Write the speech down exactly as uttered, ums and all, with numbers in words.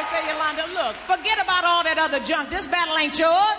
say, Yolanda, look, forget about all that other junk. This battle ain't yours.